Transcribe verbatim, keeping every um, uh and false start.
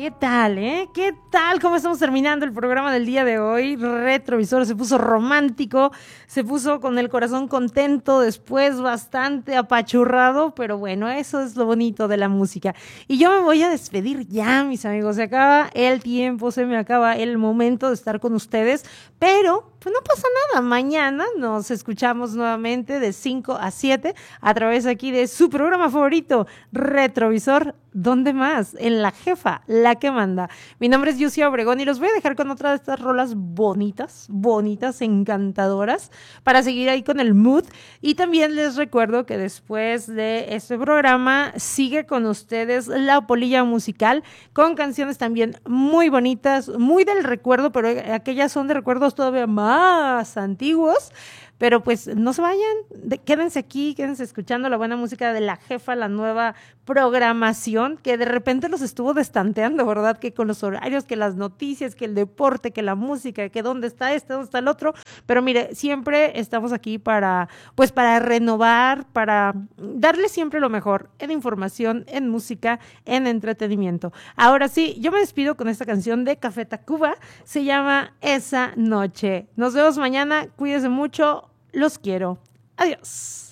¿Qué tal, eh? ¿Qué tal? ¿Cómo estamos terminando el programa del día de hoy? Retrovisor se puso romántico, se puso con el corazón contento, después bastante apachurrado, pero bueno, eso es lo bonito de la música. Y yo me voy a despedir ya, mis amigos. Se acaba el tiempo, se me acaba el momento de estar con ustedes, pero pues no pasa nada. Mañana nos escuchamos nuevamente de cinco a siete a través aquí de su programa favorito, Retrovisor. ¿Dónde más? En La Jefa, la que manda. Mi nombre es Yusia Obregón y los voy a dejar con otra de estas rolas bonitas, bonitas, encantadoras, para seguir ahí con el mood. Y también les recuerdo que después de este programa sigue con ustedes La Polilla Musical, con canciones también muy bonitas, muy del recuerdo, pero aquellas son de recuerdos todavía más antiguos. Pero pues no se vayan, de, quédense aquí, quédense escuchando la buena música de La Jefa, la nueva programación que de repente los estuvo destanteando, ¿verdad? Que con los horarios, que las noticias, que el deporte, que la música, que dónde está este, dónde está el otro. Pero mire, siempre estamos aquí para, pues para renovar, para darle siempre lo mejor en información, en música, en entretenimiento. Ahora sí, yo me despido con esta canción de Café Tacuba, se llama Esa Noche. Nos vemos mañana, cuídense mucho. Los quiero. Adiós.